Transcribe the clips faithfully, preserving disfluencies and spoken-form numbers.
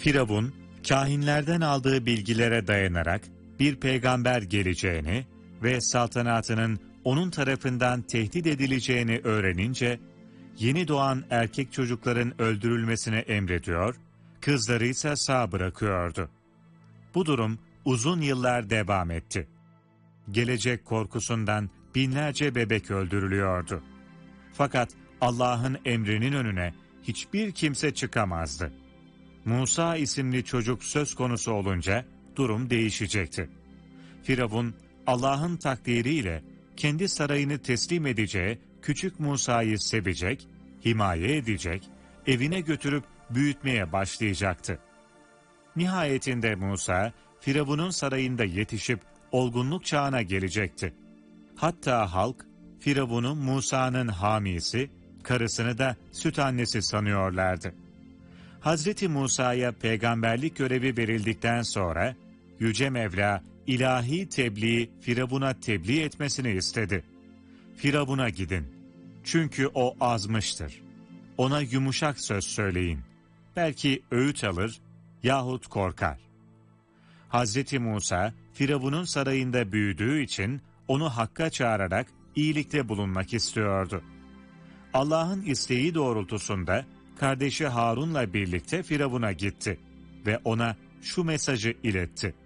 Firavun, kâhinlerden aldığı bilgilere dayanarak bir peygamber geleceğini ve saltanatının onun tarafından tehdit edileceğini öğrenince, yeni doğan erkek çocukların öldürülmesine emrediyor, kızları ise sağ bırakıyordu. Bu durum uzun yıllar devam etti. Gelecek korkusundan binlerce bebek öldürülüyordu. Fakat Allah'ın emrinin önüne hiçbir kimse çıkamazdı. Musa isimli çocuk söz konusu olunca durum değişecekti. Firavun, Allah'ın takdiriyle kendi sarayını teslim edeceği küçük Musa'yı sevecek, himaye edecek, evine götürüp büyütmeye başlayacaktı. Nihayetinde Musa, Firavun'un sarayında yetişip olgunluk çağına gelecekti. Hatta halk, Firavun'u Musa'nın hamisi, karısını da süt annesi sanıyorlardı. Hazreti Musa'ya peygamberlik görevi verildikten sonra, Yüce Mevla, ilahi tebliği Firavun'a tebliğ etmesini istedi. Firavun'a gidin, çünkü o azmıştır. Ona yumuşak söz söyleyin. Belki öğüt alır yahut korkar. Hazreti Musa, Firavun'un sarayında büyüdüğü için onu hakka çağırarak iyilikte bulunmak istiyordu. Allah'ın isteği doğrultusunda kardeşi Harun'la birlikte Firavun'a gitti ve ona şu mesajı iletti.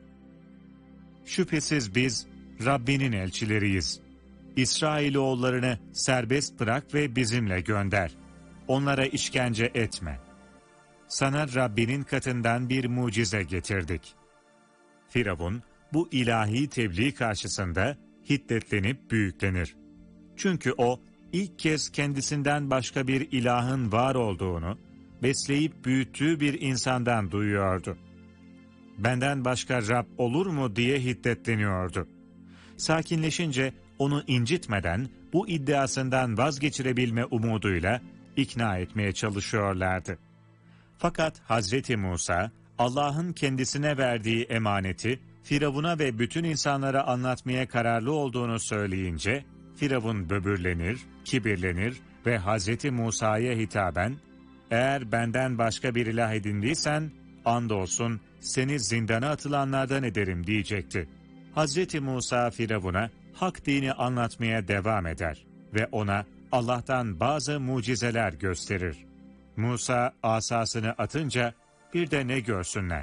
Şüphesiz biz Rabbinin elçileriyiz. İsrailoğullarını serbest bırak ve bizimle gönder. Onlara işkence etme. Sana Rabbinin katından bir mucize getirdik. Firavun, bu ilahi tebliğ karşısında hiddetlenip büyüklenir. Çünkü o, ilk kez kendisinden başka bir ilahın var olduğunu, besleyip büyüttüğü bir insandan duyuyordu. Benden başka Rab olur mu diye hiddetleniyordu. Sakinleşince onu incitmeden bu iddiasından vazgeçirebilme umuduyla ikna etmeye çalışıyorlardı. Fakat Hazreti Musa, Allah'ın kendisine verdiği emaneti Firavun'a ve bütün insanlara anlatmaya kararlı olduğunu söyleyince, Firavun böbürlenir, kibirlenir ve Hazreti Musa'ya hitaben, "Eğer benden başka bir ilah edindiysen, andolsun seni zindana atılanlardan ederim" diyecekti. Hazreti Musa Firavun'a hak dini anlatmaya devam eder ve ona Allah'tan bazı mucizeler gösterir. Musa asasını atınca bir de ne görsünler?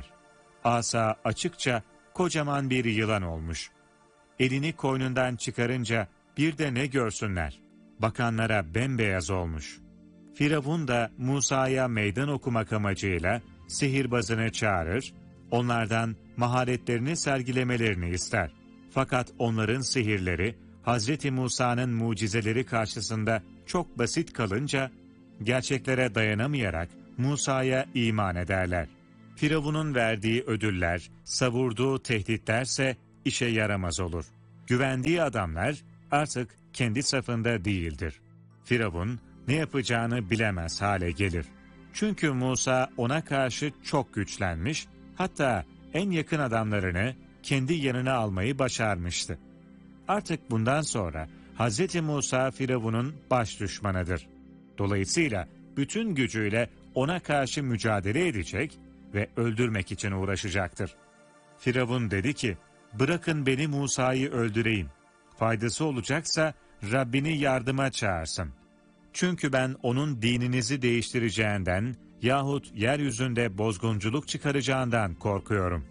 Asa açıkça kocaman bir yılan olmuş. Elini koynundan çıkarınca bir de ne görsünler? Bakanlara bembeyaz olmuş. Firavun da Musa'ya meydan okumak amacıyla sihirbazını çağırır, onlardan maharetlerini sergilemelerini ister. Fakat onların sihirleri Hazreti Musa'nın mucizeleri karşısında çok basit kalınca gerçeklere dayanamayarak Musa'ya iman ederler. Firavun'un verdiği ödüller, savurduğu tehditlerse işe yaramaz olur. Güvendiği adamlar artık kendi safında değildir. Firavun ne yapacağını bilemez hale gelir. Çünkü Musa ona karşı çok güçlenmiş, hatta en yakın adamlarını kendi yanına almayı başarmıştı. Artık bundan sonra Hazreti Musa Firavun'un baş düşmanıdır. Dolayısıyla bütün gücüyle ona karşı mücadele edecek ve öldürmek için uğraşacaktır. Firavun dedi ki, "Bırakın beni Musa'yı öldüreyim. Faydası olacaksa Rabbini yardıma çağırsın. Çünkü ben onun dininizi değiştireceğinden yahut yeryüzünde bozgunculuk çıkaracağından korkuyorum."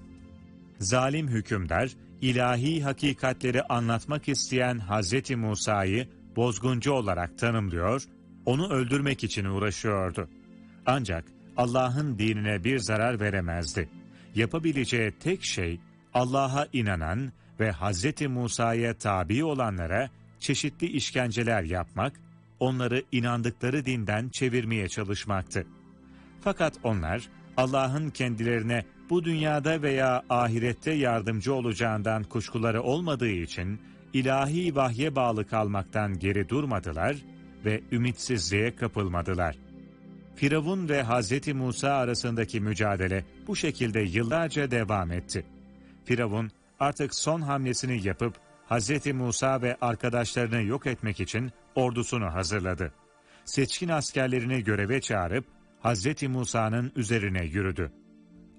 Zalim hükümdar, ilahi hakikatleri anlatmak isteyen Hazreti Musa'yı bozguncu olarak tanımlıyor, onu öldürmek için uğraşıyordu. Ancak Allah'ın dinine bir zarar veremezdi. Yapabileceği tek şey, Allah'a inanan ve Hazreti Musa'ya tabi olanlara çeşitli işkenceler yapmak, onları inandıkları dinden çevirmeye çalışmaktı. Fakat onlar, Allah'ın kendilerine bu dünyada veya ahirette yardımcı olacağından kuşkuları olmadığı için, ilahi vahye bağlı kalmaktan geri durmadılar ve ümitsizliğe kapılmadılar. Firavun ve Hazreti Musa arasındaki mücadele bu şekilde yıllarca devam etti. Firavun artık son hamlesini yapıp Hazreti Musa ve arkadaşlarını yok etmek için ordusunu hazırladı. Seçkin askerlerini göreve çağırıp Hazreti Musa'nın üzerine yürüdü.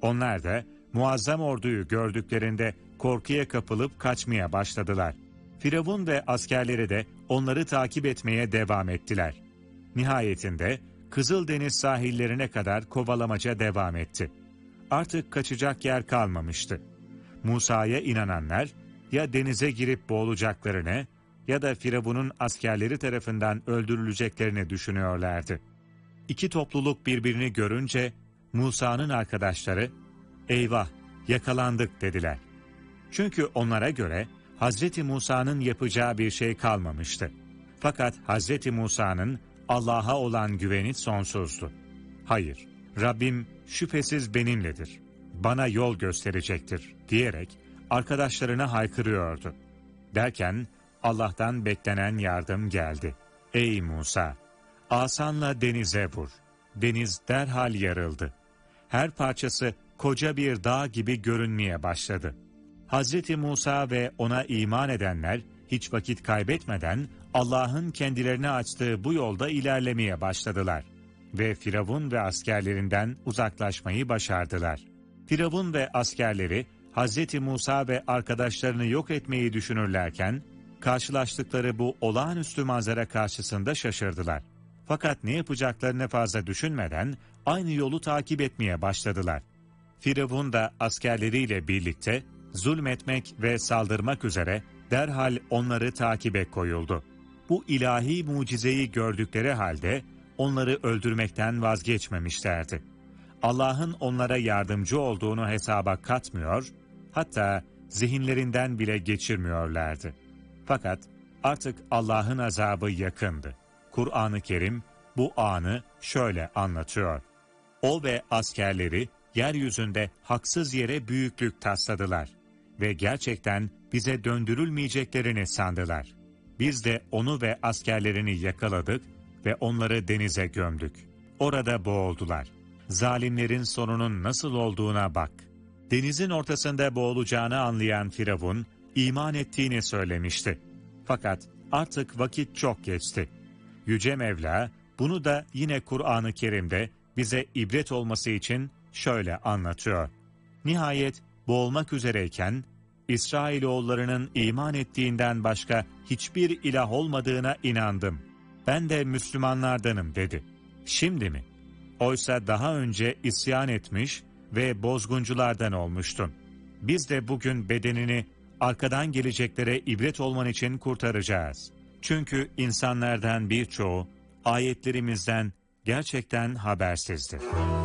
Onlar da muazzam orduyu gördüklerinde korkuya kapılıp kaçmaya başladılar. Firavun ve askerleri de onları takip etmeye devam ettiler. Nihayetinde Kızıldeniz sahillerine kadar kovalamaca devam etti. Artık kaçacak yer kalmamıştı. Musa'ya inananlar ya denize girip boğulacaklarını ya da Firavun'un askerleri tarafından öldürüleceklerini düşünüyorlardı. İki topluluk birbirini görünce Musa'nın arkadaşları "Eyvah, yakalandık" dediler. Çünkü onlara göre Hazreti Musa'nın yapacağı bir şey kalmamıştı. Fakat Hazreti Musa'nın Allah'a olan güveni sonsuzdu. "Hayır, Rabbim şüphesiz benimledir, bana yol gösterecektir" diyerek arkadaşlarına haykırıyordu. Derken Allah'tan beklenen yardım geldi. "Ey Musa, asanla denize vur." Deniz derhal yarıldı. Her parçası koca bir dağ gibi görünmeye başladı. Hazreti Musa ve ona iman edenler hiç vakit kaybetmeden Allah'ın kendilerine açtığı bu yolda ilerlemeye başladılar ve Firavun ve askerlerinden uzaklaşmayı başardılar. Firavun ve askerleri Hazreti Musa ve arkadaşlarını yok etmeyi düşünürlerken karşılaştıkları bu olağanüstü manzara karşısında şaşırdılar. Fakat ne yapacaklarını fazla düşünmeden aynı yolu takip etmeye başladılar. Firavun da askerleriyle birlikte zulmetmek ve saldırmak üzere derhal onları takibe koyuldu. Bu ilahi mucizeyi gördükleri halde onları öldürmekten vazgeçmemişlerdi. Allah'ın onlara yardımcı olduğunu hesaba katmıyor, hatta zihinlerinden bile geçirmiyorlardı. Fakat artık Allah'ın azabı yakındı. Kur'an-ı Kerim bu anı şöyle anlatıyor. O ve askerleri yeryüzünde haksız yere büyüklük tasladılar ve gerçekten bize döndürülmeyeceklerini sandılar. Biz de onu ve askerlerini yakaladık ve onları denize gömdük. Orada boğuldular. Zalimlerin sonunun nasıl olduğuna bak. Denizin ortasında boğulacağını anlayan Firavun, iman ettiğini söylemişti. Fakat artık vakit çok geçti. Yüce Mevla bunu da yine Kur'an-ı Kerim'de bize ibret olması için şöyle anlatıyor. Nihayet boğulmak üzereyken İsrailoğullarının iman ettiğinden başka hiçbir ilah olmadığına inandım. Ben de Müslümanlardanım dedi. Şimdi mi? Oysa daha önce isyan etmiş ve bozgunculardan olmuştun. Biz de bugün bedenini arkadan geleceklere ibret olman için kurtaracağız. Çünkü insanlardan birçoğu ayetlerimizden gerçekten habersizdir.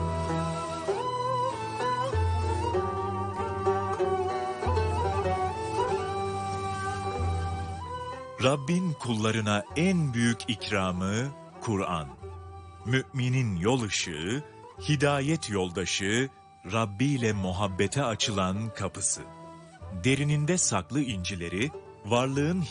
Rabbin kullarına en büyük ikramı Kur'an. Müminin yol ışığı, hidayet yoldaşı, Rabbi ile muhabbete açılan kapısı. Derininde saklı incileri, varlığın